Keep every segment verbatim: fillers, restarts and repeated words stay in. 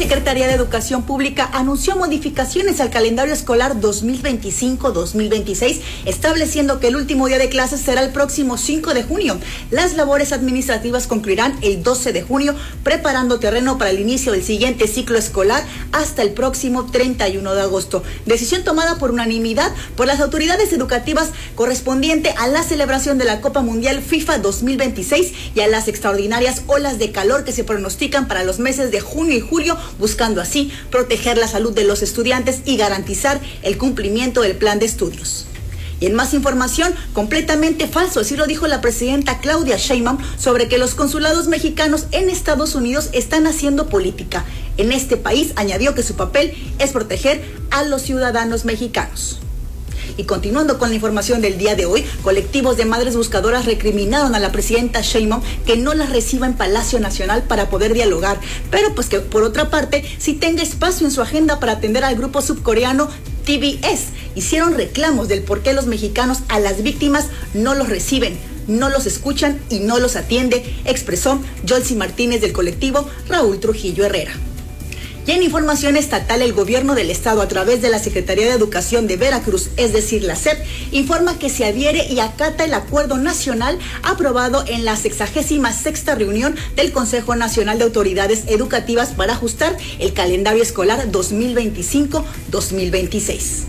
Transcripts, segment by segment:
Secretaría de Educación Pública anunció modificaciones al calendario escolar dos mil veinticinco dos mil veintiséis, estableciendo que el último día de clases será el próximo cinco de junio. Las labores administrativas concluirán el doce de junio, preparando terreno para el inicio del siguiente ciclo escolar hasta el próximo treinta y uno de agosto. Decisión tomada por unanimidad por las autoridades educativas correspondiente a la celebración de la Copa Mundial FIFA dos mil veintiséis y a las extraordinarias olas de calor que se pronostican para los meses de junio y julio, buscando así proteger la salud de los estudiantes y garantizar el cumplimiento del plan de estudios. Y en más información, completamente falso, así lo dijo la presidenta Claudia Sheinbaum sobre que los consulados mexicanos en Estados Unidos están haciendo política. En este país añadió que su papel es proteger a los ciudadanos mexicanos. Y continuando con la información del día de hoy, colectivos de madres buscadoras recriminaron a la presidenta Sheinbaum que no las reciba en Palacio Nacional para poder dialogar, pero pues que por otra parte sí tenga espacio en su agenda para atender al grupo subcoreano T B S. Hicieron reclamos del por qué los mexicanos a las víctimas no los reciben, no los escuchan y no los atiende, expresó Yolsi Martínez del colectivo Raúl Trujillo Herrera. Y en información estatal, el gobierno del estado, a través de la Secretaría de Educación de Veracruz, es decir, la S E P, informa que se adhiere y acata el acuerdo nacional aprobado en la sexagésima sexta reunión del Consejo Nacional de Autoridades Educativas para ajustar el calendario escolar dos mil veinticinco dos mil veintiséis.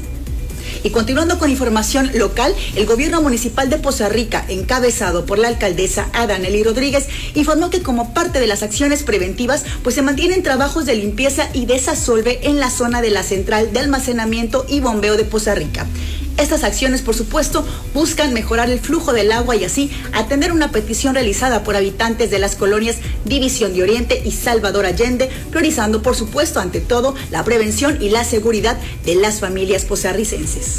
Y continuando con información local, el gobierno municipal de Poza Rica, encabezado por la alcaldesa Adanely Rodríguez, informó que como parte de las acciones preventivas, pues se mantienen trabajos de limpieza y desasolve en la zona de la central de almacenamiento y bombeo de Poza Rica. Estas acciones, por supuesto, buscan mejorar el flujo del agua y así atender una petición realizada por habitantes de las colonias División de Oriente y Salvador Allende, priorizando, por supuesto, ante todo, la prevención y la seguridad de las familias pozarricenses.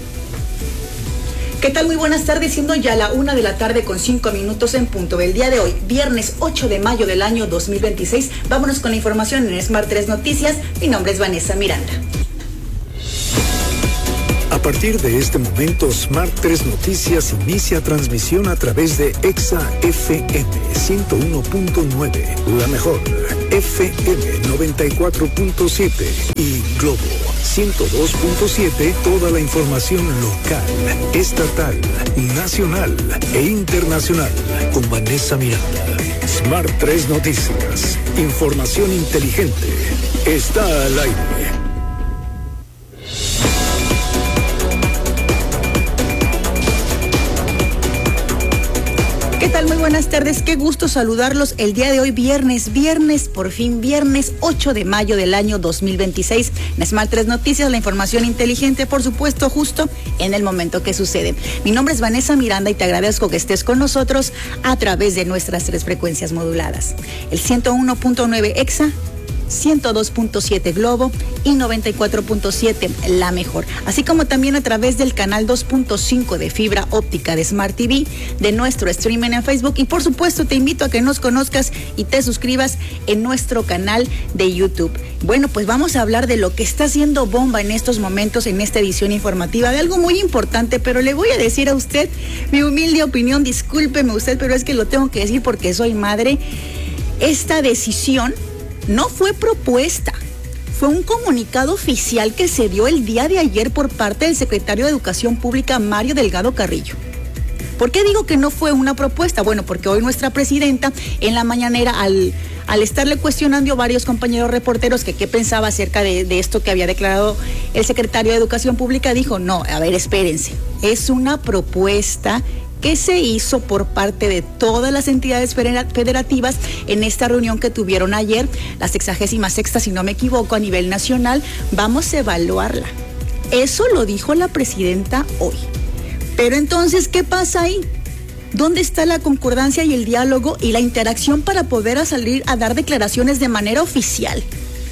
¿Qué tal? Muy buenas tardes, siendo ya la una de la tarde con cinco minutos en punto del día de hoy, viernes ocho de mayo del año dos mil veintiséis. Vámonos con la información en Smart tres Noticias. Mi nombre es Vanessa Miranda. A partir de este momento, Smart tres Noticias inicia transmisión a través de Exa F M ciento uno punto nueve, la mejor, F M noventa y cuatro punto siete y Globo ciento dos punto siete, toda la información local, estatal, nacional e internacional, con Vanessa Miranda. Smart tres Noticias, información inteligente, está al aire. ¿Qué tal? Muy buenas tardes, qué gusto saludarlos el día de hoy, viernes, viernes, por fin viernes ocho de mayo del año dos mil veintiséis. En Smart tres Noticias, la información inteligente, por supuesto, justo en el momento que sucede. Mi nombre es Vanessa Miranda y te agradezco que estés con nosotros a través de nuestras tres frecuencias moduladas. El ciento uno punto nueve Exa, ciento dos punto siete Globo y noventa y cuatro punto siete La Mejor, así como también a través del canal dos punto cinco de fibra óptica de Smart T V, de nuestro streaming en Facebook y por supuesto te invito a que nos conozcas y te suscribas en nuestro canal de YouTube. Bueno, pues vamos a hablar de lo que está haciendo bomba en estos momentos en esta edición informativa, de algo muy importante, pero le voy a decir a usted mi humilde opinión, discúlpeme usted, pero es que lo tengo que decir porque soy madre. Esta decisión no fue propuesta, fue un comunicado oficial que se dio el día de ayer por parte del secretario de Educación Pública, Mario Delgado Carrillo. ¿Por qué digo que no fue una propuesta? Bueno, porque hoy nuestra presidenta en la mañanera, al, al estarle cuestionando a varios compañeros reporteros que qué pensaba acerca de, de esto que había declarado el secretario de Educación Pública, dijo, no, a ver, espérense, es una propuesta que se hizo por parte de todas las entidades federativas en esta reunión que tuvieron ayer, la sexagésima sexta, si no me equivoco, a nivel nacional. Vamos a evaluarla. Eso lo dijo la presidenta hoy. Pero entonces, ¿qué pasa ahí? ¿Dónde está la concordancia y el diálogo y la interacción para poder salir a dar declaraciones de manera oficial?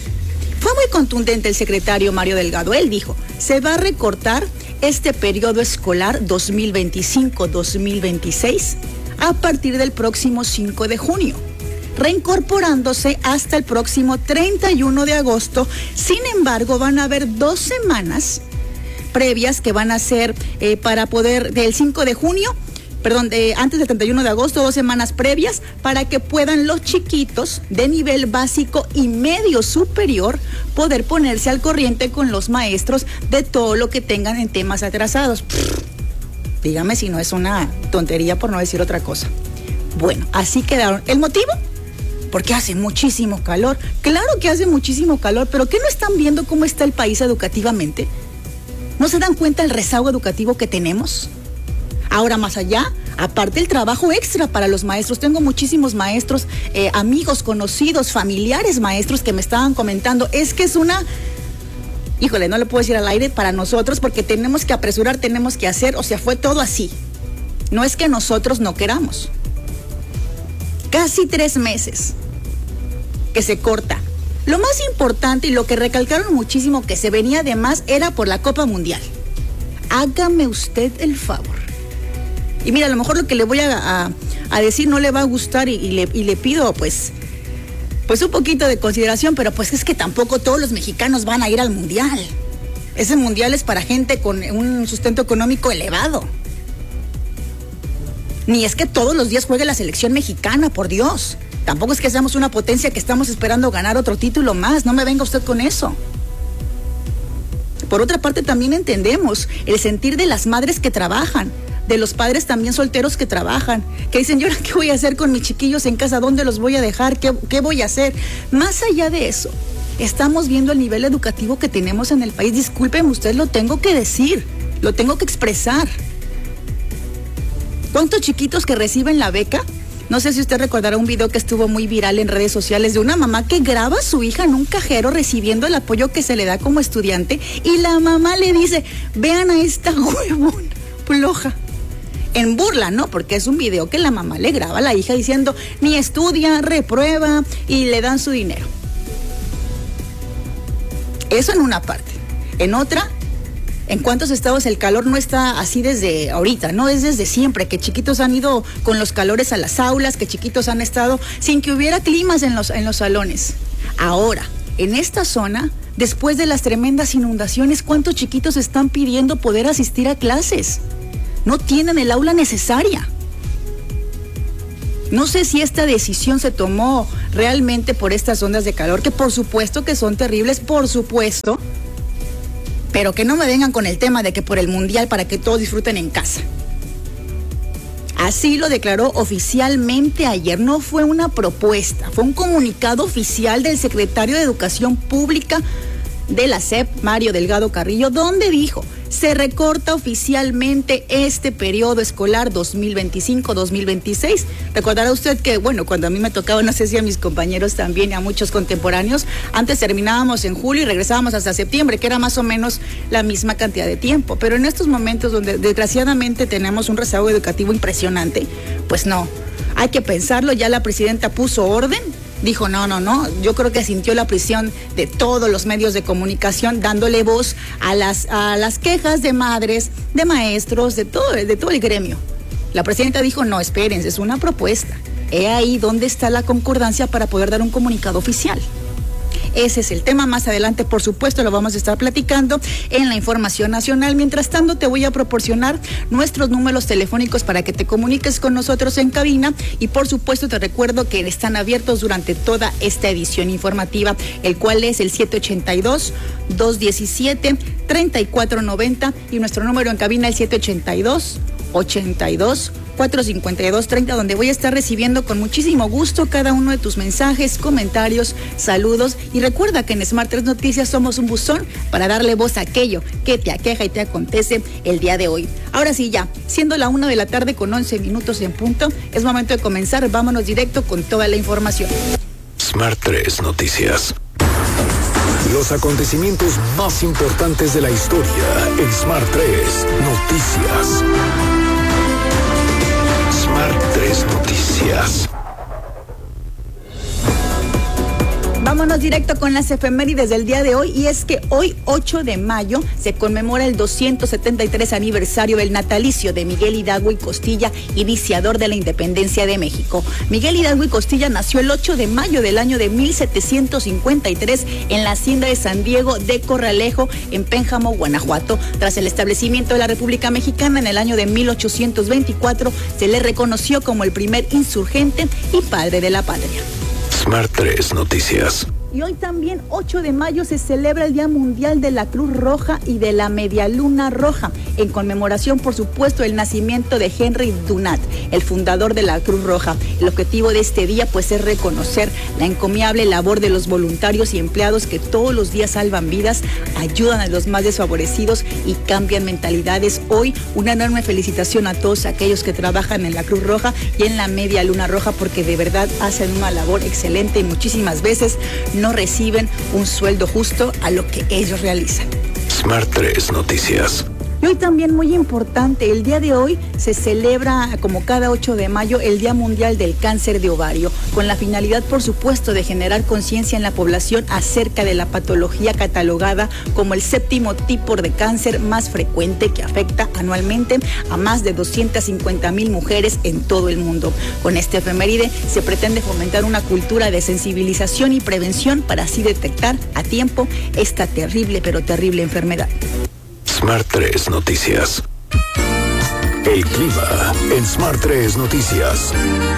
Fue muy contundente el secretario Mario Delgado. Él dijo, se va a recortar este periodo escolar dos mil veinticinco dos mil veintiséis a partir del próximo cinco de junio, reincorporándose hasta el próximo treinta y uno de agosto. Sin embargo, van a haber dos semanas previas que van a ser eh, para poder, del cinco de junio, perdón, de, antes del treinta y uno de agosto, dos semanas previas, para que puedan los chiquitos de nivel básico y medio superior poder ponerse al corriente con los maestros de todo lo que tengan en temas atrasados. Pff, dígame si no es una tontería, por no decir otra cosa. Bueno, así quedaron. ¿El motivo? Porque hace muchísimo calor. Claro que hace muchísimo calor, pero ¿qué no están viendo cómo está el país educativamente? ¿No se dan cuenta del rezago educativo que tenemos? Ahora, más allá, aparte el trabajo extra para los maestros. Tengo muchísimos maestros, eh, amigos, conocidos, familiares maestros que me estaban comentando. Es que es una... Híjole, no le puedo decir al aire para nosotros porque tenemos que apresurar, tenemos que hacer, o sea, fue todo así. No es que nosotros no queramos. Casi tres meses que se corta. Lo más importante y lo que recalcaron muchísimo que se venía de más era por la Copa Mundial. Hágame usted el favor. Y mira, a lo mejor lo que le voy a, a, a decir no le va a gustar y, y, le, y le pido pues, pues un poquito de consideración, pero pues es que tampoco todos los mexicanos van a ir al Mundial. Ese Mundial es para gente con un sustento económico elevado. Ni es que todos los días juegue la selección mexicana, por Dios. Tampoco es que seamos una potencia que estamos esperando ganar otro título más. No me venga usted con eso. Por otra parte, también entendemos el sentir de las madres que trabajan, de los padres también solteros que trabajan, que dicen, ¿y ahora qué voy a hacer con mis chiquillos en casa? ¿Dónde los voy a dejar? ¿Qué, qué voy a hacer? Más allá de eso, estamos viendo el nivel educativo que tenemos en el país. Discúlpeme, usted lo tengo que decir, lo tengo que expresar. ¿Cuántos chiquitos que reciben la beca? No sé si usted recordará un video que estuvo muy viral en redes sociales de una mamá que graba a su hija en un cajero recibiendo el apoyo que se le da como estudiante y la mamá le dice, vean a esta huevona floja. En burla, ¿no? Porque es un video que la mamá le graba a la hija diciendo, ni estudia, reprueba y le dan su dinero. Eso en una parte. En otra... En cuántos estados el calor no está así desde ahorita, no es desde siempre, que chiquitos han ido con los calores a las aulas, que chiquitos han estado sin que hubiera climas en los, en los salones. Ahora, en esta zona, después de las tremendas inundaciones, ¿cuántos chiquitos están pidiendo poder asistir a clases? No tienen el aula necesaria. No sé si esta decisión se tomó realmente por estas ondas de calor, que por supuesto que son terribles, por supuesto. Pero que no me vengan con el tema de que por el Mundial para que todos disfruten en casa. Así lo declaró oficialmente ayer. No fue una propuesta, fue un comunicado oficial del secretario de Educación Pública de la S E P, Mario Delgado Carrillo, donde dijo, se recorta oficialmente este periodo escolar dos mil veinticinco dos mil veintiséis. Recordará usted que, bueno, cuando a mí me tocaba, no sé si a mis compañeros también y a muchos contemporáneos, antes terminábamos en julio y regresábamos hasta septiembre, que era más o menos la misma cantidad de tiempo. Pero en estos momentos donde desgraciadamente tenemos un rezago educativo impresionante, pues no, hay que pensarlo. Ya la presidenta puso orden. Dijo, no, no, no, yo creo que sintió la presión de todos los medios de comunicación, dándole voz a las, a las quejas de madres, de maestros, de todo, de todo el gremio. La presidenta dijo, no, espérense, es una propuesta. He ahí donde está la concordancia para poder dar un comunicado oficial. Ese es el tema. Más adelante, por supuesto, lo vamos a estar platicando en la información nacional. Mientras tanto, te voy a proporcionar nuestros números telefónicos para que te comuniques con nosotros en cabina y, por supuesto, te recuerdo que están abiertos durante toda esta edición informativa, el cual es el siete ocho dos, dos uno siete, tres cuatro nueve cero y nuestro número en cabina el siete ocho dos, ocho dos, cuatro cinco dos tres cero, donde voy a estar recibiendo con muchísimo gusto cada uno de tus mensajes, comentarios, saludos. Y recuerda que en Smart tres Noticias somos un buzón para darle voz a aquello que te aqueja y te acontece el día de hoy. Ahora sí, ya, siendo la una de la tarde con once minutos en punto, es momento de comenzar. Vámonos directo con toda la información. Smart tres Noticias. Los acontecimientos más importantes de la historia en Smart tres Noticias. Smart tres Noticias. Vámonos directo con las efemérides del día de hoy, y es que hoy, ocho de mayo, se conmemora el doscientos setenta y tres aniversario del natalicio de Miguel Hidalgo y Costilla, iniciador de la independencia de México. Miguel Hidalgo y Costilla nació el ocho de mayo del año de mil setecientos cincuenta y tres en la hacienda de San Diego de Corralejo, en Pénjamo, Guanajuato. Tras el establecimiento de la República Mexicana en el año de mil ochocientos veinticuatro, se le reconoció como el primer insurgente y padre de la patria. Smart tres Noticias. Y hoy también, ocho de mayo, se celebra el Día Mundial de la Cruz Roja y de la Medialuna Roja, en conmemoración, por supuesto, del nacimiento de Henry Dunant, el fundador de la Cruz Roja. El objetivo de este día, pues, es reconocer la encomiable labor de los voluntarios y empleados que todos los días salvan vidas, ayudan a los más desfavorecidos y cambian mentalidades. Hoy, una enorme felicitación a todos aquellos que trabajan en la Cruz Roja y en la Medialuna Roja, porque de verdad hacen una labor excelente y muchísimas veces no reciben un sueldo justo a lo que ellos realizan. Smart tres Noticias. Y hoy también, muy importante, el día de hoy se celebra, como cada ocho de mayo, el Día Mundial del Cáncer de Ovario, con la finalidad, por supuesto, de generar conciencia en la población acerca de la patología catalogada como el séptimo tipo de cáncer más frecuente, que afecta anualmente a más de doscientas cincuenta mil mujeres en todo el mundo. Con este efeméride se pretende fomentar una cultura de sensibilización y prevención para así detectar a tiempo esta terrible, pero terrible enfermedad. Smart tres Noticias. El clima en Smart tres Noticias.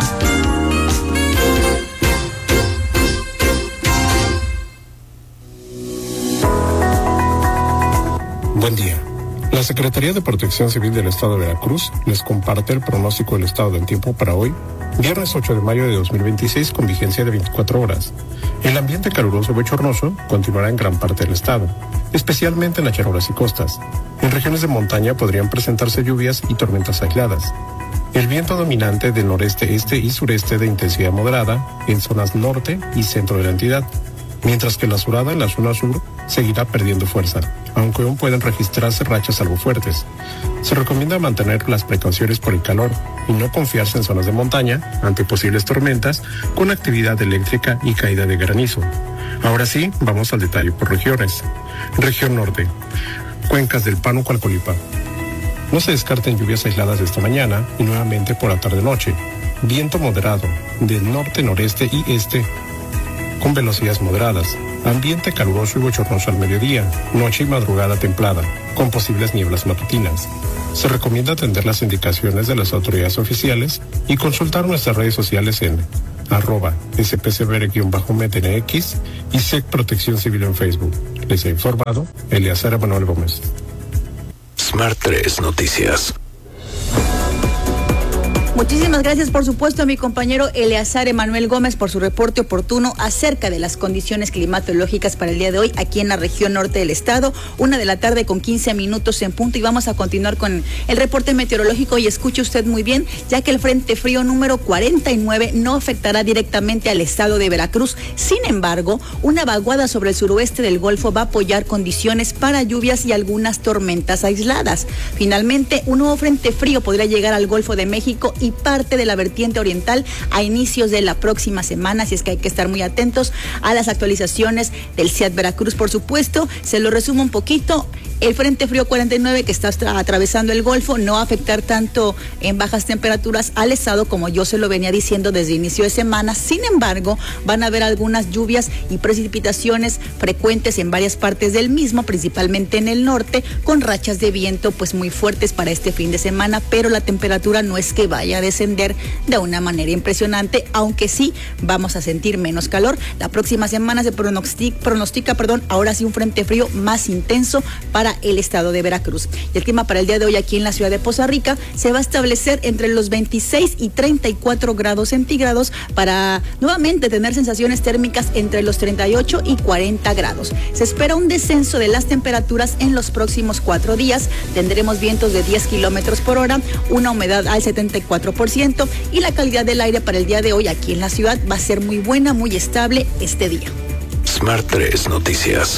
Buen día. La Secretaría de Protección Civil del Estado de Veracruz les comparte el pronóstico del estado del tiempo para hoy, viernes ocho de mayo de dos mil veintiséis, con vigencia de veinticuatro horas. El ambiente caluroso y bochornoso continuará en gran parte del estado, especialmente en las llanuras y costas. En regiones de montaña podrían presentarse lluvias y tormentas aisladas. El viento dominante del noreste, este y sureste de intensidad moderada en zonas norte y centro de la entidad, mientras que la surada en la zona sur seguirá perdiendo fuerza, aunque aún pueden registrarse rachas algo fuertes. Se recomienda mantener las precauciones por el calor y no confiarse en zonas de montaña ante posibles tormentas con actividad eléctrica y caída de granizo. Ahora sí, vamos al detalle por regiones. Región norte. Cuencas del Pánuco al Colipá. No se descarten lluvias aisladas esta mañana y nuevamente por la tarde-noche. Viento moderado del norte-noreste y este con velocidades moderadas. Ambiente caluroso y bochornoso al mediodía, noche y madrugada templada, con posibles nieblas matutinas. Se recomienda atender las indicaciones de las autoridades oficiales y consultar nuestras redes sociales en arroba S P C B R-M T X y S E C Protección Civil en Facebook. Les ha informado Eleazar Manuel Gómez. Smart tres Noticias. Muchísimas gracias, por supuesto, a mi compañero Eleazar Emanuel Gómez por su reporte oportuno acerca de las condiciones climatológicas para el día de hoy aquí en la región norte del estado. Una de la tarde con quince minutos en punto, y vamos a continuar con el reporte meteorológico. Y escuche usted muy bien, ya que el Frente Frío número cuarenta y nueve no afectará directamente al estado de Veracruz. Sin embargo, una vaguada sobre el suroeste del Golfo va a apoyar condiciones para lluvias y algunas tormentas aisladas. Finalmente, un nuevo Frente Frío podría llegar al Golfo de México y parte de la vertiente oriental a inicios de la próxima semana, así es que hay que estar muy atentos a las actualizaciones del C I A T Veracruz. Por supuesto, se lo resumo un poquito. El Frente Frío cuarenta y nueve, que está atravesando el Golfo, no va a afectar tanto en bajas temperaturas al estado, como yo se lo venía diciendo desde inicio de semana. Sin embargo, van a haber algunas lluvias y precipitaciones frecuentes en varias partes del mismo, principalmente en el norte, con rachas de viento pues muy fuertes para este fin de semana, pero la temperatura no es que vaya a descender de una manera impresionante, aunque sí vamos a sentir menos calor. La próxima semana se pronostica, pronostica perdón, ahora sí un Frente Frío más intenso para el estado de Veracruz. Y el clima para el día de hoy aquí en la ciudad de Poza Rica se va a establecer entre los veintiséis y treinta y cuatro grados centígrados, para nuevamente tener sensaciones térmicas entre los treinta y ocho y cuarenta grados. Se espera un descenso de las temperaturas en los próximos cuatro días. Tendremos vientos de diez kilómetros por hora, una humedad al setenta y cuatro por ciento, y la calidad del aire para el día de hoy aquí en la ciudad va a ser muy buena, muy estable este día. Smart tres Noticias.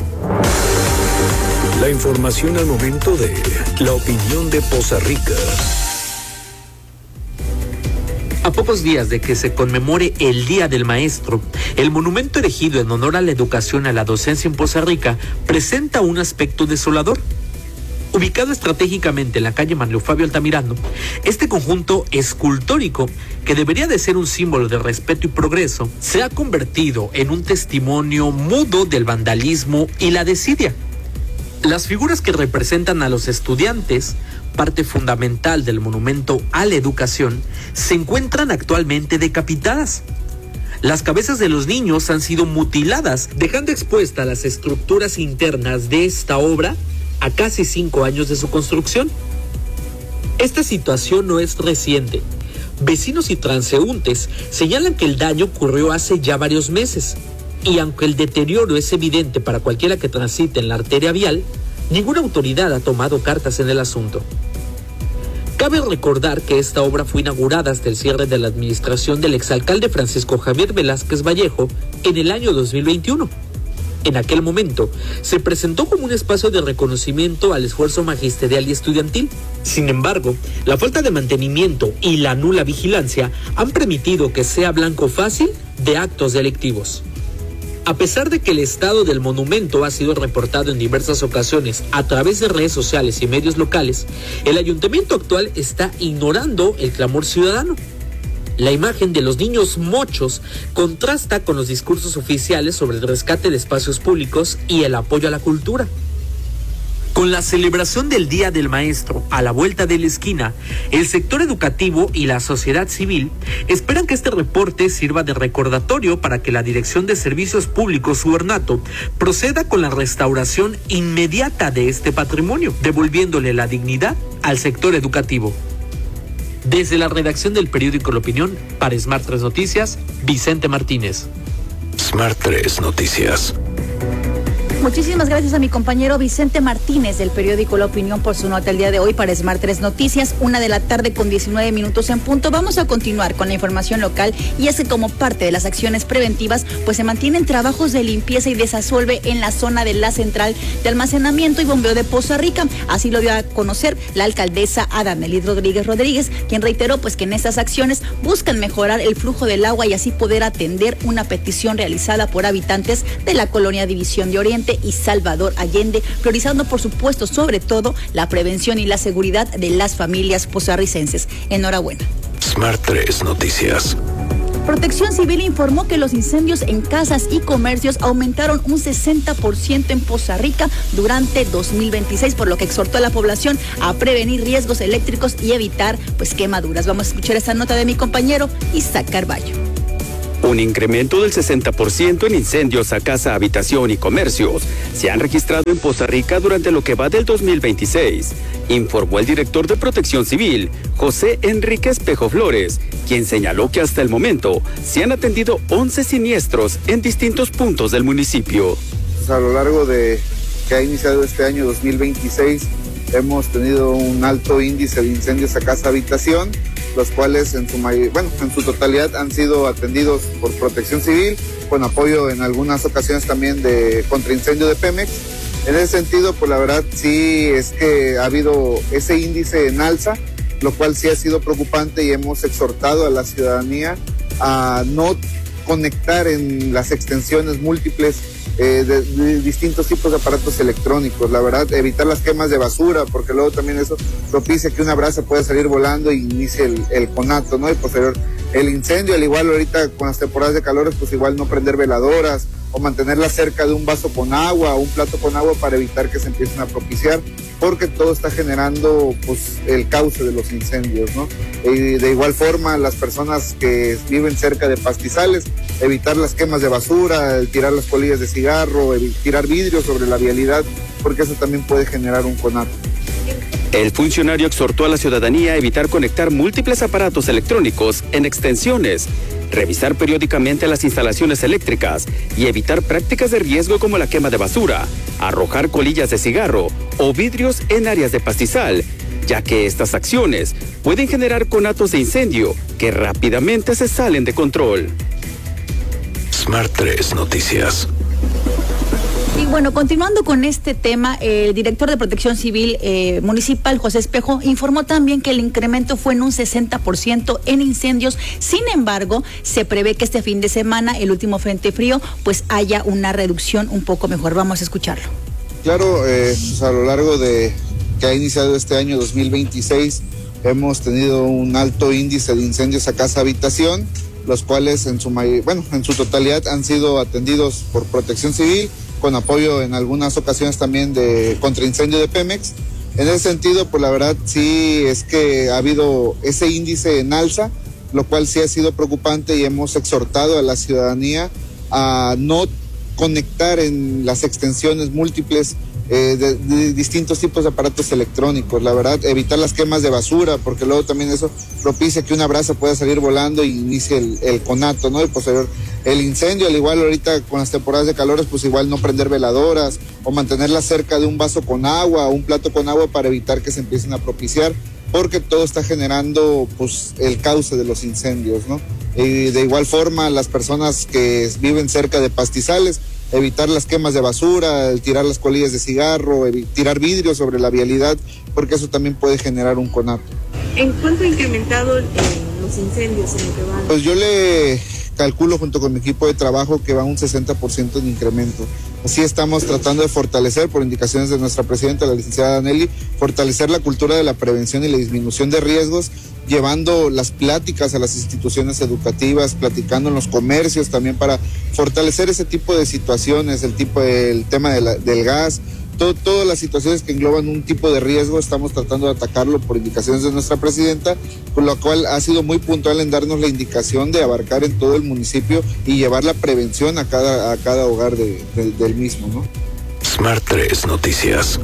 La información al momento de la opinión de Poza Rica. A pocos días de que se conmemore el Día del Maestro, el monumento erigido en honor a la educación y a la docencia en Poza Rica presenta un aspecto desolador. Ubicado estratégicamente en la calle Manlio Fabio Altamirano, este conjunto escultórico, que debería de ser un símbolo de respeto y progreso, se ha convertido en un testimonio mudo del vandalismo y la desidia. Las figuras que representan a los estudiantes, parte fundamental del monumento a la educación, se encuentran actualmente decapitadas. Las cabezas de los niños han sido mutiladas, dejando expuestas las estructuras internas de esta obra a casi cinco años de su construcción. Esta situación no es reciente. Vecinos y transeúntes señalan que el daño ocurrió hace ya varios meses, y aunque el deterioro es evidente para cualquiera que transite en la arteria vial, ninguna autoridad ha tomado cartas en el asunto. Cabe recordar que esta obra fue inaugurada hasta el cierre de la administración del exalcalde Francisco Javier Velázquez Vallejo en el año dos mil veintiuno. En aquel momento, se presentó como un espacio de reconocimiento al esfuerzo magisterial y estudiantil. Sin embargo, la falta de mantenimiento y la nula vigilancia han permitido que sea blanco fácil de actos delictivos. A pesar de que el estado del monumento ha sido reportado en diversas ocasiones a través de redes sociales y medios locales, el ayuntamiento actual está ignorando el clamor ciudadano. La imagen de los niños mochos contrasta con los discursos oficiales sobre el rescate de espacios públicos y el apoyo a la cultura. Con la celebración del Día del Maestro a la vuelta de la esquina, el sector educativo y la sociedad civil esperan que este reporte sirva de recordatorio para que la Dirección de Servicios Públicos u Ornato proceda con la restauración inmediata de este patrimonio, devolviéndole la dignidad al sector educativo. Desde la redacción del periódico La Opinión, para Smart tres Noticias, Vicente Martínez. Smart tres Noticias. Muchísimas gracias a mi compañero Vicente Martínez del periódico La Opinión por su nota el día de hoy para Smart tres Noticias, una de la tarde con diecinueve minutos en punto. Vamos a continuar con la información local, y es que como parte de las acciones preventivas, pues se mantienen trabajos de limpieza y desasolve en la zona de la central de almacenamiento y bombeo de Poza Rica. Así lo dio a conocer la alcaldesa Adamelín Rodríguez Rodríguez, quien reiteró pues que en estas acciones buscan mejorar el flujo del agua y así poder atender una petición realizada por habitantes de la colonia División de Oriente y Salvador Allende, priorizando por supuesto sobre todo la prevención y la seguridad de las familias pozarricenses. Enhorabuena. Smart tres Noticias. Protección Civil informó que los incendios en casas y comercios aumentaron un sesenta por ciento en Poza Rica durante dos mil veintiséis, por lo que exhortó a la población a prevenir riesgos eléctricos y evitar pues quemaduras. Vamos a escuchar esta nota de mi compañero Isaac Carballo. Un incremento del sesenta por ciento en incendios a casa, habitación y comercios se han registrado en Poza Rica durante lo que va del dos mil veintiséis, informó el director de Protección Civil, José Enrique Espejo Flores, quien señaló que hasta el momento se han atendido once siniestros en distintos puntos del municipio. Pues a lo largo de que ha iniciado este año dos mil veintiséis, hemos tenido un alto índice de incendios a casa, habitación, los cuales en su mayor, bueno, en su totalidad han sido atendidos por Protección Civil, con apoyo en algunas ocasiones también de contraincendio de Pemex. En ese sentido, pues la verdad sí es que ha habido ese índice en alza, lo cual sí ha sido preocupante, y hemos exhortado a la ciudadanía a no conectar en las extensiones múltiples Eh, de, de distintos tipos de aparatos electrónicos. La verdad, evitar las quemas de basura, porque luego también eso propicia que una brasa pueda salir volando y inicie el, el conato, ¿no? Y posterior el incendio. Al igual ahorita con las temporadas de calores, pues igual no prender veladoras o mantenerlas cerca de un vaso con agua o un plato con agua para evitar que se empiecen a propiciar, porque todo está generando pues el cauce de los incendios, ¿no? Y de igual forma, las personas que viven cerca de pastizales, evitar las quemas de basura, tirar las colillas de cigarro, tirar vidrio sobre la vialidad, porque eso también puede generar un conato. El funcionario exhortó a la ciudadanía a evitar conectar múltiples aparatos electrónicos en extensiones, revisar periódicamente las instalaciones eléctricas y evitar prácticas de riesgo como la quema de basura, arrojar colillas de cigarro o vidrios en áreas de pastizal, ya que estas acciones pueden generar conatos de incendio que rápidamente se salen de control. Smart tres Noticias. Y bueno, continuando con este tema, el director de Protección Civil eh, Municipal, José Espejo, informó también que el incremento fue en un sesenta por ciento en incendios. Sin embargo, se prevé que este fin de semana, el último frente frío, pues haya una reducción un poco mejor. Vamos a escucharlo. Claro, eh, pues a lo largo de que ha iniciado este año dos mil veintiséis, hemos tenido un alto índice de incendios a casa habitación, los cuales en su may- bueno, en su totalidad han sido atendidos por Protección Civil, con apoyo en algunas ocasiones también de contraincendio de Pemex. En ese sentido, pues la verdad sí es que ha habido ese índice en alza, lo cual sí ha sido preocupante, y hemos exhortado a la ciudadanía a no conectar en las extensiones múltiples eh, de, de distintos tipos de aparatos electrónicos. La verdad, evitar las quemas de basura, porque luego también eso propicia que una brasa pueda salir volando y inicie el, el conato, ¿no? Y posterior el incendio. Al igual ahorita con las temporadas de calores, pues igual no prender veladoras o mantenerlas cerca de un vaso con agua o un plato con agua para evitar que se empiecen a propiciar, porque todo está generando pues el cauce de los incendios, ¿no? Y de igual forma, las personas que viven cerca de pastizales, evitar las quemas de basura, el tirar las colillas de cigarro, tirar vidrio sobre la vialidad, porque eso también puede generar un conato. ¿En cuánto ha incrementado eh, los incendios en lo que va? Pues yo le calculo junto con mi equipo de trabajo que va un sesenta por ciento de incremento. Así estamos tratando de fortalecer, por indicaciones de nuestra presidenta, la licenciada Nelly, fortalecer la cultura de la prevención y la disminución de riesgos, llevando las pláticas a las instituciones educativas, platicando en los comercios también para fortalecer ese tipo de situaciones, el tipo el tema de la, del gas, todo, todas las situaciones que engloban un tipo de riesgo. Estamos tratando de atacarlo por indicaciones de nuestra presidenta, con lo cual ha sido muy puntual en darnos la indicación de abarcar en todo el municipio y llevar la prevención a cada, a cada hogar de, de, del mismo, ¿no? Smart tres Noticias.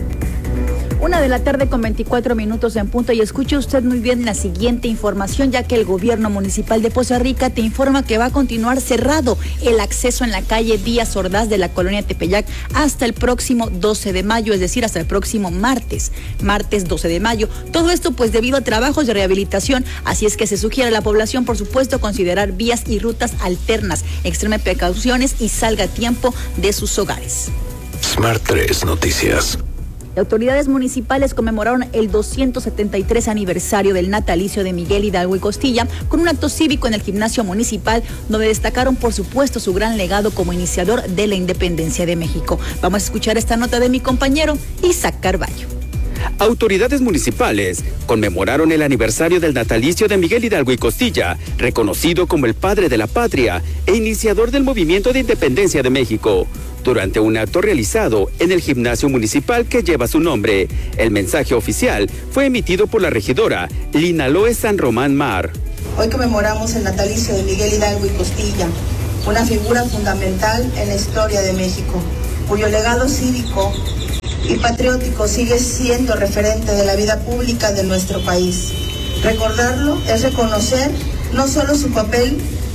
Una de la tarde con veinticuatro minutos en punto, y escuche usted muy bien la siguiente información, ya que el gobierno municipal de Poza Rica te informa que va a continuar cerrado el acceso en la calle Díaz Ordaz de la colonia Tepeyac hasta el próximo doce de mayo, es decir, hasta el próximo martes, martes doce de mayo. Todo esto pues debido a trabajos de rehabilitación, así es que se sugiere a la población, por supuesto, considerar vías y rutas alternas, extreme precauciones y salga a tiempo de sus hogares. Smart tres Noticias. Autoridades municipales conmemoraron el doscientos setenta y tres aniversario del natalicio de Miguel Hidalgo y Costilla con un acto cívico en el gimnasio municipal, donde destacaron por supuesto su gran legado como iniciador de la independencia de México. Vamos a escuchar esta nota de mi compañero Isaac Carballo. Autoridades municipales conmemoraron el aniversario del natalicio de Miguel Hidalgo y Costilla, reconocido como el padre de la patria e iniciador del movimiento de independencia de México, durante un acto realizado en el gimnasio municipal que lleva su nombre. El mensaje oficial fue emitido por la regidora Lina Loe San Román Mar. Hoy conmemoramos el natalicio de Miguel Hidalgo y Costilla, una figura fundamental en la historia de México, cuyo legado cívico y patriótico sigue siendo referente de la vida pública de nuestro país. Recordarlo es reconocer no solo su papel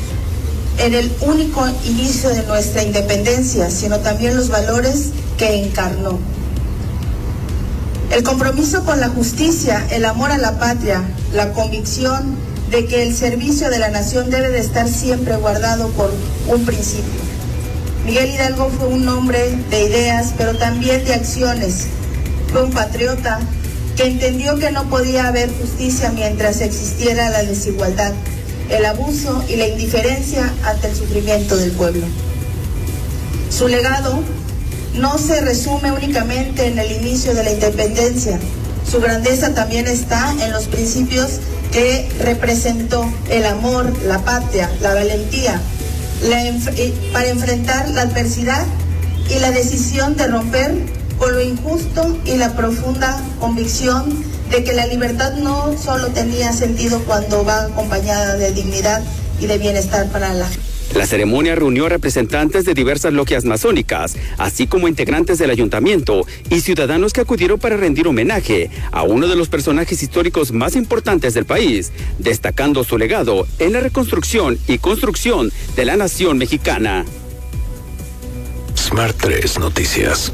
en el único inicio de nuestra independencia, sino también los valores que encarnó. El compromiso con la justicia, el amor a la patria, la convicción de que el servicio de la nación debe de estar siempre guardado por un principio. Miguel Hidalgo fue un hombre de ideas, pero también de acciones. Fue un patriota que entendió que no podía haber justicia mientras existiera la desigualdad, el abuso y la indiferencia ante el sufrimiento del pueblo. Su legado no se resume únicamente en el inicio de la independencia. Su grandeza también está en los principios que representó: el amor, la patria, la valentía, la enf- para enfrentar la adversidad y la decisión de romper con lo injusto y la profunda convicción de que la libertad no solo tenía sentido cuando va acompañada de dignidad y de bienestar para la gente. La ceremonia reunió a representantes de diversas logias masónicas, así como integrantes del ayuntamiento y ciudadanos que acudieron para rendir homenaje a uno de los personajes históricos más importantes del país, destacando su legado en la reconstrucción y construcción de la nación mexicana. Smart tres Noticias.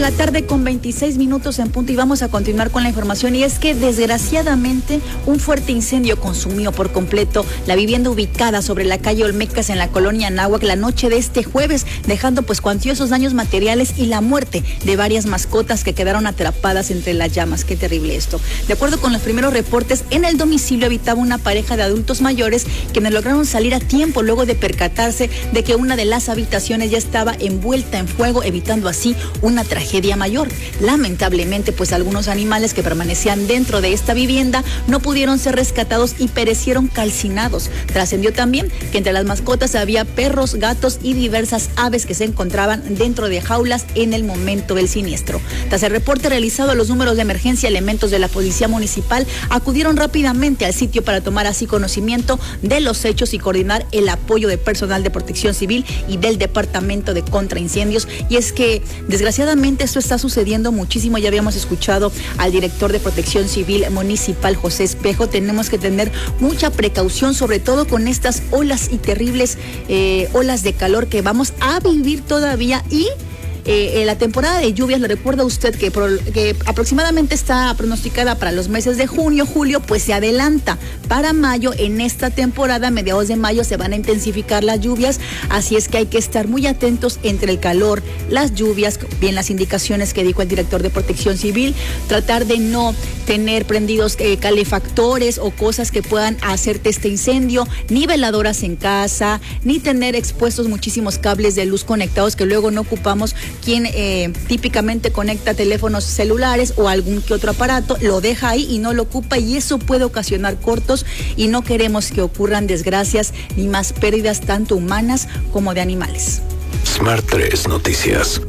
la tarde con veintiséis minutos en punto y vamos a continuar con la información, y es que desgraciadamente un fuerte incendio consumió por completo la vivienda ubicada sobre la calle Olmecas en la colonia Anáhuac la noche de este jueves, dejando pues cuantiosos daños materiales y la muerte de varias mascotas que quedaron atrapadas entre las llamas. Qué terrible esto. De acuerdo con los primeros reportes, en el domicilio habitaba una pareja de adultos mayores quienes lograron salir a tiempo luego de percatarse de que una de las habitaciones ya estaba envuelta en fuego, evitando así una tragedia mayor. Lamentablemente, pues algunos animales que permanecían dentro de esta vivienda no pudieron ser rescatados y perecieron calcinados. Trascendió también que entre las mascotas había perros, gatos y diversas aves que se encontraban dentro de jaulas en el momento del siniestro. Tras el reporte realizado a los números de emergencia, elementos de la Policía Municipal acudieron rápidamente al sitio para tomar así conocimiento de los hechos y coordinar el apoyo de personal de Protección Civil y del Departamento de Contraincendios. Y es que desgraciadamente esto está sucediendo muchísimo. Ya habíamos escuchado al director de Protección Civil Municipal, José Espejo. Tenemos que tener mucha precaución, sobre todo con estas olas y terribles eh, olas de calor que vamos a vivir todavía. Y Eh, la temporada de lluvias, le recuerda usted que, pro, que aproximadamente está pronosticada para los meses de junio, julio, pues se adelanta para mayo. En esta temporada, a mediados de mayo, se van a intensificar las lluvias, así es que hay que estar muy atentos entre el calor, las lluvias, bien las indicaciones que dijo el director de Protección Civil, tratar de no tener prendidos eh, calefactores o cosas que puedan hacerte este incendio, ni veladoras en casa, ni tener expuestos muchísimos cables de luz conectados que luego no ocupamos. Quien eh, típicamente conecta teléfonos celulares o algún que otro aparato, lo deja ahí y no lo ocupa, y eso puede ocasionar cortos, y no queremos que ocurran desgracias ni más pérdidas tanto humanas como de animales. Smart tres Noticias.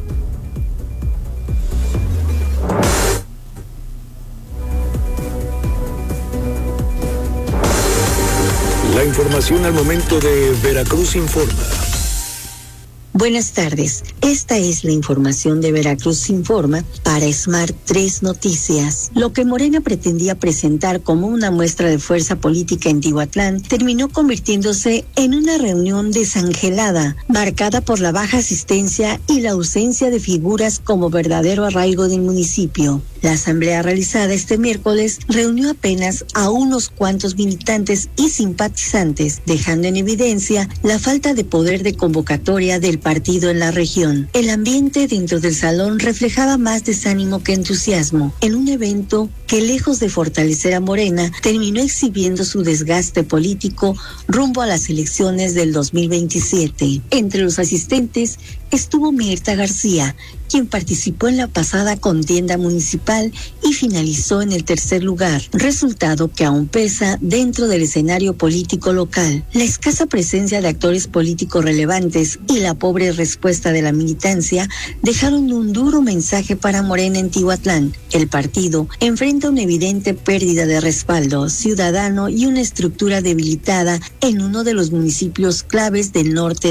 La información al momento de Veracruz Informa. Buenas tardes, esta es la información de Veracruz Informa para Smart tres Noticias. Lo que Morena pretendía presentar como una muestra de fuerza política en Tihuatlán terminó convirtiéndose en una reunión desangelada, marcada por la baja asistencia y la ausencia de figuras como verdadero arraigo del municipio. La asamblea realizada este miércoles reunió apenas a unos cuantos militantes y simpatizantes, dejando en evidencia la falta de poder de convocatoria del partido en la región. El ambiente dentro del salón reflejaba más desánimo que entusiasmo, en un evento que, lejos de fortalecer a Morena, terminó exhibiendo su desgaste político rumbo a las elecciones del dos mil veintisiete. Entre los asistentes estuvo Mirta García, quien participó en la pasada contienda municipal y finalizó en el tercer lugar, resultado que aún pesa dentro del escenario político local. La escasa presencia de actores políticos relevantes y la pobre respuesta de la militancia dejaron un duro mensaje para Morena en Tihuatlán. El partido enfrenta una evidente pérdida de respaldo ciudadano y una estructura debilitada en uno de los municipios claves del norte